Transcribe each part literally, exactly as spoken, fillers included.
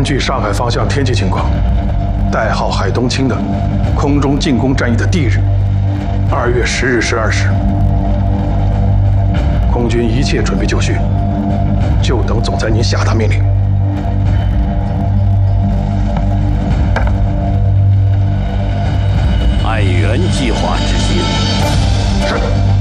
据上海方向天气情况，代号海东青的空中进攻战役的地日，二月十日十二时，空军一切准备就绪，就等总裁您下达命令。 按原计划执行。 是。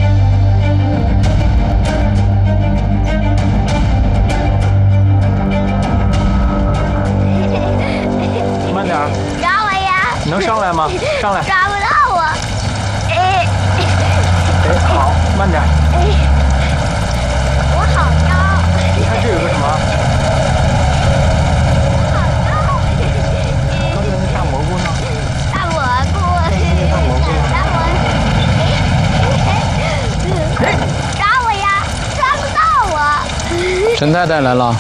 慢点儿， 抓我呀！ 你能上来吗？上来。 抓不到我。哎， 哎，好，慢点儿。 哎，我好高。 你看这有个什么？ 我好高。 刚才那大蘑菇呢？ 大蘑菇。 大蘑菇。 大蘑菇。哎，抓我呀！抓不到我。 陈太太来了。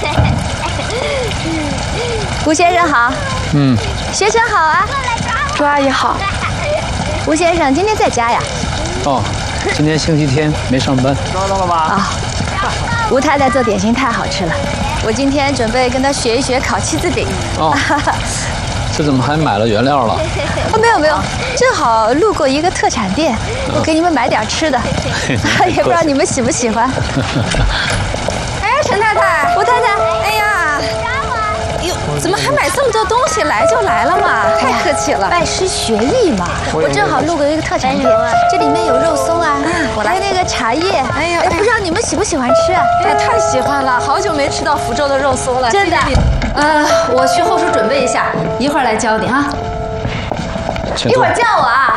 吴先生好。 嗯。 学生好啊。朱阿姨好。吴先生今天在家呀？ 哦，今天星期天没上班。 抓到了吗？ 啊、哦。吴太太做点心太好吃了，我今天准备跟她学一学烤七字饼。 哦。这怎么还买了原料了？ 哦，没有没有，正好路过一个特产店，我给你们买点吃的，也不知道你们喜不喜欢。 哎，陈太太， 吴太太， 哎呀，哟，怎么还买这么多东西？来就来了嘛，太客气了。 拜师学艺嘛，我正好路过一个特产店，这里面有肉松啊，还有那个茶叶，哎呀，不知道你们喜不喜欢吃啊？ 哎，太喜欢了，好久没吃到福州的肉松了， 真的。 呃，我去后厨准备一下，一会儿来教你啊。 一会儿叫我啊。